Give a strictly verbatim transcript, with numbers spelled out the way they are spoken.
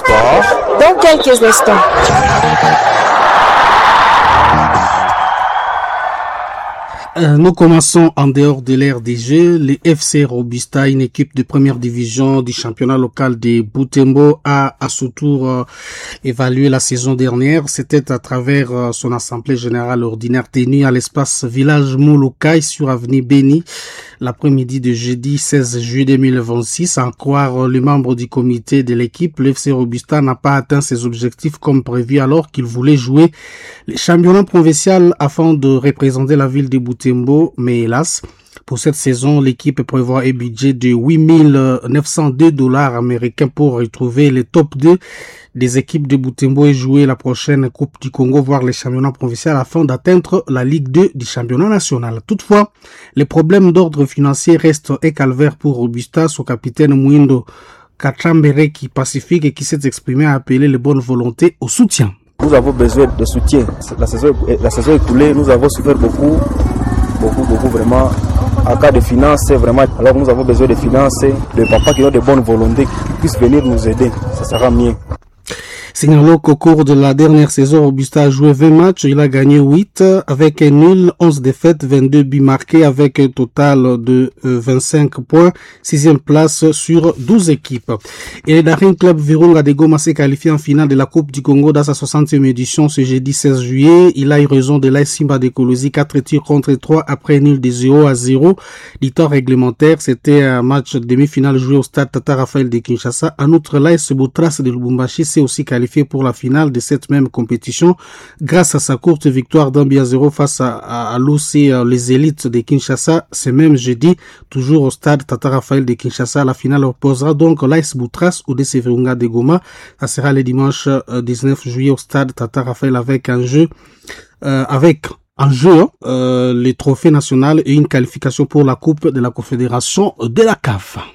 sport dans quelques instants. Euh, nous commençons en dehors de l'ère des jeux. Le F C Robusta, une équipe de première division du championnat local de Butembo, a à son tour euh, évalué la saison dernière. C'était à travers euh, son assemblée générale ordinaire tenue à l'espace Village Molokai sur avenue Béni, l'après-midi de jeudi seize juillet deux mille vingt-six. À en croire les membres du comité de l'équipe, le F C Robusta n'a pas atteint ses objectifs comme prévu alors qu'il voulait jouer les championnats provinciaux afin de représenter la ville de Butembo. Mais hélas, pour cette saison, l'équipe prévoit un budget de huit mille neuf cent deux dollars américains pour retrouver les top deux des équipes de Butembo et jouer la prochaine Coupe du Congo, voire les championnats provinciaux afin d'atteindre la Ligue deux du championnat national. Toutefois, les problèmes d'ordre financier restent un calvaire pour Robusta. Son capitaine Mwindo Kachambere qui pacifique et qui s'est exprimé a appelé les bonnes volontés au soutien. Nous avons besoin de soutien. La saison, la saison écoulée, nous avons souffert beaucoup. Beaucoup, beaucoup, vraiment. En cas de finances, vraiment, alors nous avons besoin de finances, de papas qui ont de bonnes volontés, qui puissent venir nous aider. Ça sera mieux. Signalons qu'au cours de la dernière saison, Robusta a joué vingt matchs, il a gagné huit avec un nul, onze défaites, vingt-deux buts marqués avec un total de vingt-cinq points, sixième place sur douze équipes. Et le Daring Club Virunga de Goma s'est qualifié en finale de la Coupe du Congo dans sa soixantième édition ce jeudi seize juillet. Il a eu raison de l'A S Simba de Kolosi, quatre tirs contre trois après nul de zéro à zéro. L'histoire réglementaire, c'était un match demi-finale joué au stade Tata Raphaël de Kinshasa. En outre, l'A S Botras de Lubumbashi s'est aussi qualifié pour la finale de cette même compétition grâce à sa courte victoire d'un but à zéro face à, à, à l'O C les élites de Kinshasa ce même jeudi, toujours au stade Tata Raphaël de Kinshasa. La finale opposera donc l'A S Botras au D C Virunga de Goma. Ça sera le dimanche dix-neuf juillet au stade Tata Raphaël avec un jeu euh, avec en jeu euh, les trophées nationaux et une qualification pour la Coupe de la Confédération de la C A F.